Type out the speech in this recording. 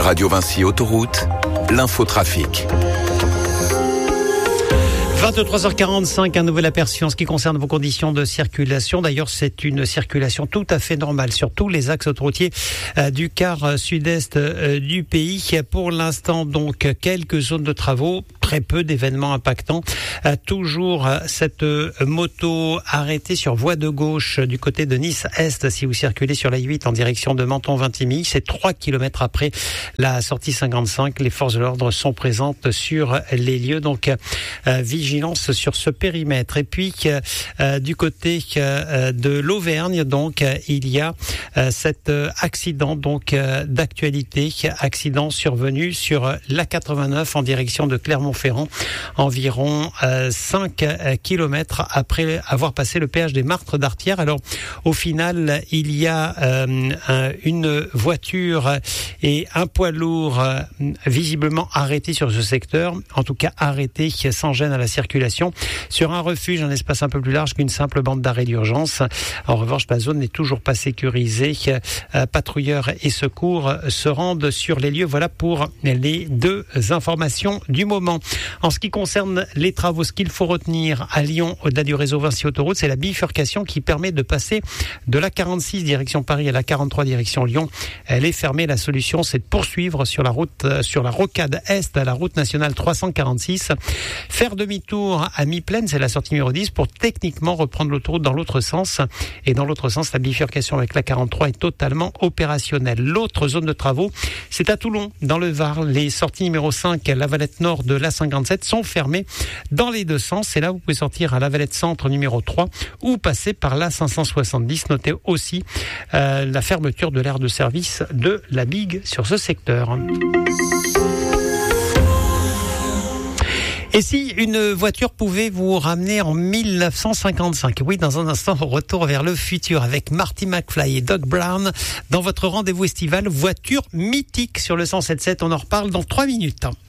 Radio Vinci Autoroute, l'infotrafic. 23h45, un nouvel aperçu en ce qui concerne vos conditions de circulation. D'ailleurs, c'est une circulation tout à fait normale sur tous les axes autoroutiers du quart sud-est du pays. Pour l'instant, donc, quelques zones de travaux, très peu d'événements impactants. Toujours cette moto arrêtée sur voie de gauche du côté de Nice-Est. Si vous circulez sur la 8 en direction de Menton-Vintimille, c'est 3 km après la sortie 55. Les forces de l'ordre sont présentes sur les lieux. Donc, vigilance sur ce périmètre. Et puis du côté de l'Auvergne, donc il y a cet accident donc d'actualité, accident survenu sur l'A89 en direction de Clermont-Ferrand, environ 5 km après avoir passé le péage des Martres d'Artière. Alors au final, il y a une voiture et un poids lourd visiblement arrêtés sur ce secteur, en tout cas arrêtés sans gêne à la circulation sur un refuge, un espace un peu plus large qu'une simple bande d'arrêt d'urgence. En revanche, la zone n'est toujours pas sécurisée. Patrouilleurs et secours se rendent sur les lieux. Voilà pour les deux informations du moment. En ce qui concerne les travaux, ce qu'il faut retenir à Lyon, au-delà du réseau Vinci Autoroute, c'est la bifurcation qui permet de passer de la 46 direction Paris à la 43 direction Lyon. Elle est fermée. La solution, c'est de poursuivre sur la route, sur la rocade Est, à la route nationale 346. Faire demi-tour à mi-plaine, c'est la sortie numéro 10 pour techniquement reprendre l'autoroute dans l'autre sens. Et dans l'autre sens, la bifurcation avec la 43 est totalement opérationnelle. L'autre zone de travaux, c'est à Toulon, dans le Var. Les sorties numéro 5, la Valette Nord de la 57 sont fermées dans les deux sens. Et là, vous pouvez sortir à la Valette Centre numéro 3 ou passer par la 570. Notez aussi la fermeture de l'aire de service de la Big sur ce secteur. Et si une voiture pouvait vous ramener en 1955? Oui, dans un instant, retour vers le futur avec Marty McFly et Doc Brown dans votre rendez-vous estival. Voiture mythique sur le 107.7. On en reparle dans 3 minutes.